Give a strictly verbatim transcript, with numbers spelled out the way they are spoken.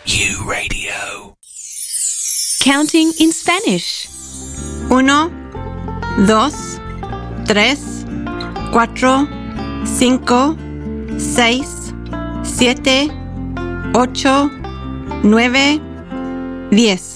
U Radio. Counting in Spanish. Uno, dos, tres, cuatro, cinco, seis, siete, ocho, nueve, diez.